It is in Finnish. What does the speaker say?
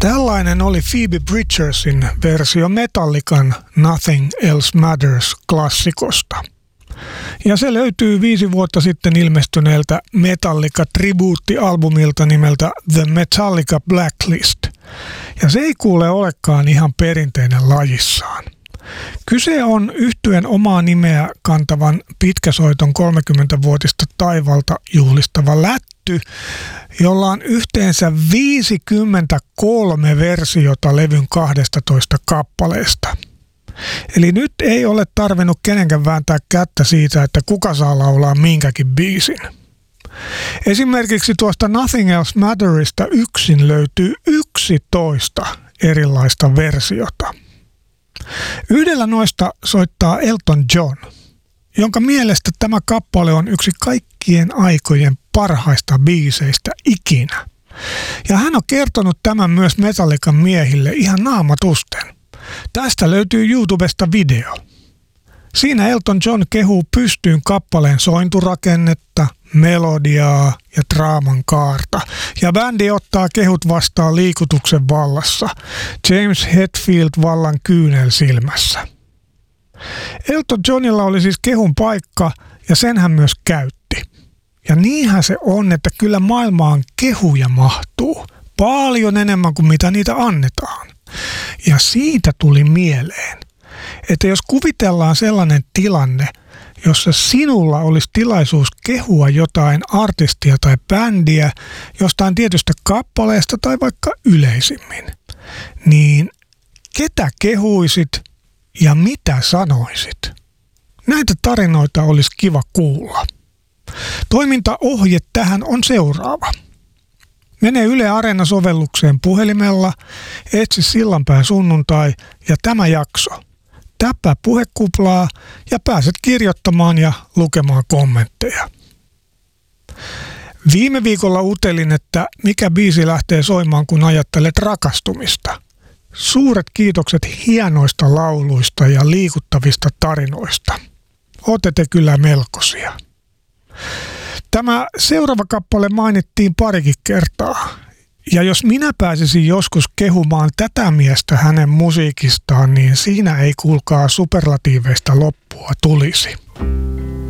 Tällainen oli Phoebe Bridgersin versio Metallican Nothing Else Matters -klassikosta. Ja se löytyy 5 vuotta sitten ilmestyneeltä Metallica-tribuuttialbumilta nimeltä The Metallica Blacklist. Ja se ei kuule olekaan ihan perinteinen lajissaan. Kyse on yhtyeen omaa nimeä kantavan pitkäsoiton 30-vuotista taivalta juhlistava lätty, jolla on yhteensä 53 versiota levyn 12 kappaleesta. Eli nyt ei ole tarvinnut kenenkään vääntää kättä siitä, että kuka saa laulaa minkäkin biisin. Esimerkiksi tuosta Nothing Else Mattersista yksin löytyy 11 erilaista versiota. Yhdellä noista soittaa Elton John, jonka mielestä tämä kappale on yksi kaikkien aikojen parhaista biiseistä ikinä. Ja hän on kertonut tämän myös Metallican miehille ihan naamatusten. Tästä löytyy YouTubesta video. Siinä Elton John kehuu pystyyn kappaleen sointurakennetta, melodiaa ja draaman kaarta, ja bändi ottaa kehut vastaan liikutuksen vallassa, James Hetfield vallan kyynel silmässä. Elton Johnilla oli siis kehun paikka, ja sen hän myös käytti. Ja niinhän se on, että kyllä maailmaan kehuja mahtuu, paljon enemmän kuin mitä niitä annetaan. Ja siitä tuli mieleen, että jos kuvitellaan sellainen tilanne, jossa sinulla olisi tilaisuus kehua jotain artistia tai bändiä jostain tietystä kappaleesta tai vaikka yleisimmin, niin ketä kehuisit ja mitä sanoisit? Näitä tarinoita olisi kiva kuulla. Toimintaohje tähän on seuraava. Mene Yle Areena-sovellukseen puhelimella, etsi Sillanpään sunnuntai ja tämä jakso. Täppää puhekuplaa ja pääset kirjoittamaan ja lukemaan kommentteja. Viime viikolla utelin, että mikä biisi lähtee soimaan, kun ajattelet rakastumista. Suuret kiitokset hienoista lauluista ja liikuttavista tarinoista. Ootte te kyllä melkoisia. Tämä seuraava kappale mainittiin parikin kertaa. Ja jos minä pääsisin joskus kehumaan tätä miestä hänen musiikistaan, niin siinä ei kuulkaa superlatiiveista loppua tulisi.